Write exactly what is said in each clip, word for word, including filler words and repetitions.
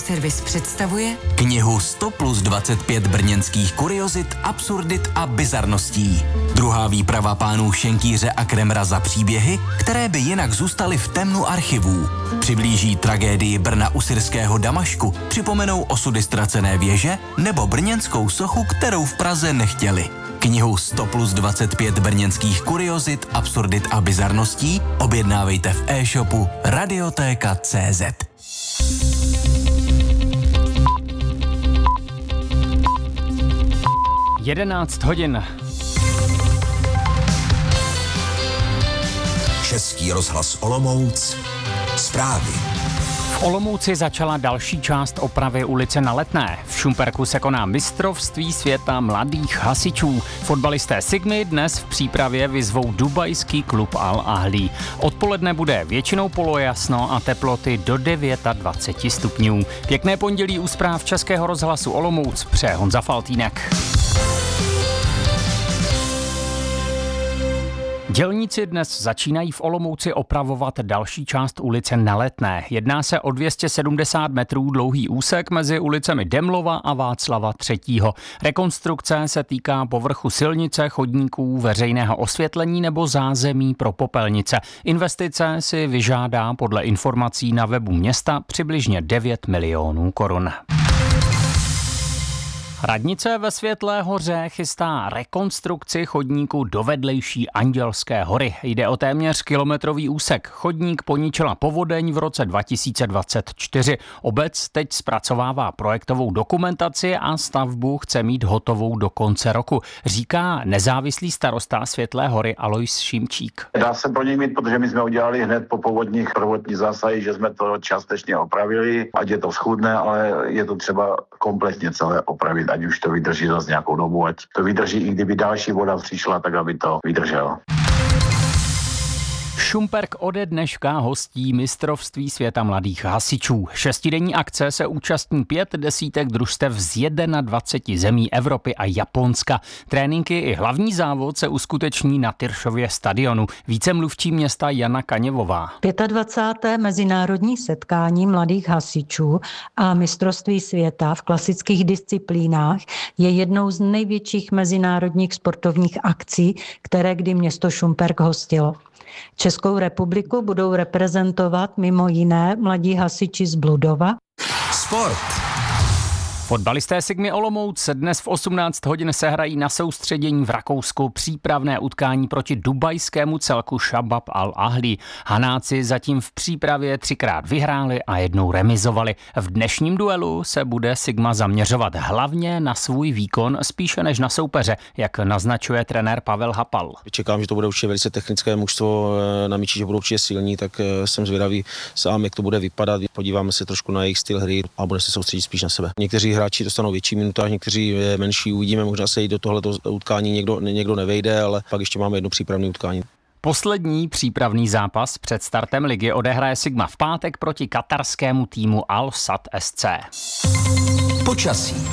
Radioservis představuje knihu sto plus dvacet pět brněnských kuriozit, absurdit a bizarností. Druhá výprava pánů Šenkýře a Kremra za příběhy, které by jinak zůstaly v temnu archivů. Přiblíží tragédii Brna u syrského Damašku, připomenou osudy ztracené věže nebo brněnskou sochu, kterou v Praze nechtěli. Knihu sto plus dvacet pět brněnských kuriozit, absurdit a bizarností objednávejte v e-shopu Radiotéka tečka cé zet. jedenáct hodin. Český rozhlas Olomouc. Zprávy. V Olomouci začala další část opravy ulice Na Letné. V Šumperku se koná mistrovství světa mladých hasičů. Fotbalisté Sigmy dnes v přípravě vyzvou dubajský klub Al Ahly. Odpoledne bude většinou polojasno a teploty do dvacet devět stupňů. Pěkné pondělí u zpráv Českého rozhlasu Olomouc přeje Honza Faltýnek. Dělníci dnes začínají v Olomouci opravovat další část ulice Na Letné. Jedná se o dvě stě sedmdesát metrů dlouhý úsek mezi ulicemi Demlova a Václava třetího. Rekonstrukce se týká povrchu silnice, chodníků, veřejného osvětlení nebo zázemí pro popelnice. Investice si vyžádá podle informací na webu města přibližně devět milionů korun. Radnice ve Světlé Hoře chystá rekonstrukci chodníku do vedlejší Andělské hory. Jde o téměř kilometrový úsek. Chodník poničila povodeň v roce dva tisíce dvacet čtyři. Obec teď zpracovává projektovou dokumentaci a stavbu chce mít hotovou do konce roku, říká nezávislý starosta Světlé Hory Alois Šimčík. Dá se pro něj mít, protože my jsme udělali hned po povodních prvotní zásahy, že jsme to částečně opravili, ať je to schůdné, ale je to třeba kompletně celé opravit, ať už to vydrží zase nějakou dobu, ať to vydrží, i kdyby další voda přišla, tak aby to vydrželo. Šumperk ode dneška hostí mistrovství světa mladých hasičů. Šestidenní akce se účastní pět desítek družstev z dvacet jedna zemí Evropy a Japonska. Tréninky i hlavní závod se uskuteční na Tyršově stadionu. Více mluvčí města Jana Kaněvová. dvacáté páté mezinárodní setkání mladých hasičů a mistrovství světa v klasických disciplínách je jednou z největších mezinárodních sportovních akcí, které kdy město Šumperk hostilo. Českou republiku budou reprezentovat mimo jiné mladí hasiči z Bludova. Sport. Fotbalisté Sigmy Olomouc dnes v osmnáct hodin sehrají na soustředění v Rakousku přípravné utkání proti dubajskému celku Shabab Al Ahly. Hanáci zatím v přípravě třikrát vyhráli a jednou remizovali. V dnešním duelu se bude Sigma zaměřovat hlavně na svůj výkon spíše než na soupeře, jak naznačuje trenér Pavel Hapal. Čekám, že to bude určitě velice technické mužstvo na míči, že budou určitě silní, tak jsem zvědavý sám, jak to bude vypadat. Podíváme se trošku na jejich styl hry a bude se soustředit spíš na sebe. Někteří hráči dostanou větší minutáž, někteří menší, uvidíme, možná se i do tohoto utkání někdo, někdo nevejde, ale pak ještě máme jedno přípravné utkání. Poslední přípravný zápas před startem ligy odehraje Sigma v pátek proti katarskému týmu Al Sadd S C. Počasí.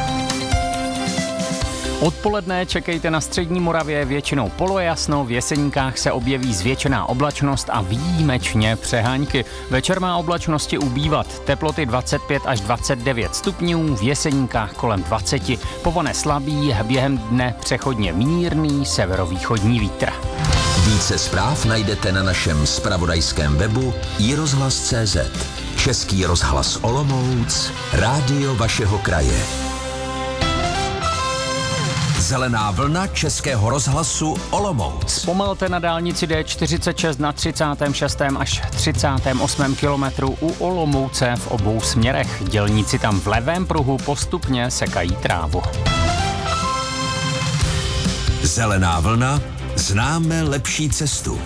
Odpoledne čekejte na střední Moravě většinou polojasno, v Jeseníkách se objeví zvětšená oblačnost a výjimečně přehánky. Večer má oblačnosti ubývat, teploty dvacet pět až dvacet devět stupňů, v Jeseníkách kolem dvacet. Povane slabý, během dne přechodně mírný severovýchodní vítr. Více zpráv najdete na našem zpravodajském webu i rozhlas tečka cé zet. Český rozhlas Olomouc, rádio vašeho kraje. Zelená vlna Českého rozhlasu Olomouc. Zpomalte na dálnici D čtyřicet šest na třicátém šestém až třicátém osmém kilometru u Olomouce v obou směrech. Dělníci tam v levém pruhu postupně sekají trávu. Zelená vlna, známe lepší cestu.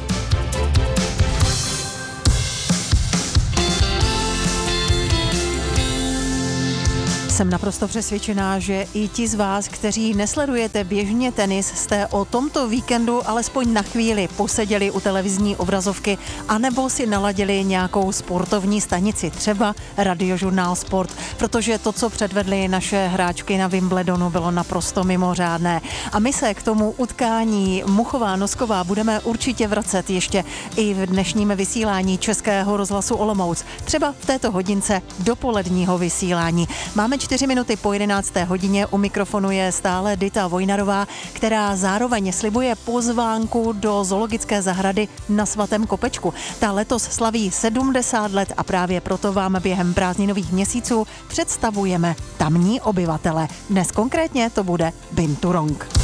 Jsem naprosto přesvědčená, že i ti z vás, kteří nesledujete běžně tenis, jste o tomto víkendu alespoň na chvíli poseděli u televizní obrazovky anebo si naladili nějakou sportovní stanici, třeba Radiožurnál Sport, protože to, co předvedly naše hráčky na Wimbledonu, bylo naprosto mimořádné. A my se k tomu utkání Muchová-Nosková budeme určitě vracet ještě i v dnešním vysílání Českého rozhlasu Olomouc, třeba v této hodince dopoledního vysílání. Máme čtyři minuty po jedenácté hodině, u mikrofonu je stále Dita Vojnarová, která zároveň slibuje pozvánku do zoologické zahrady na Svatém Kopečku. Ta letos slaví sedmdesát let a právě proto vám během prázdninových měsíců představujeme tamní obyvatele. Dnes konkrétně to bude Binturong.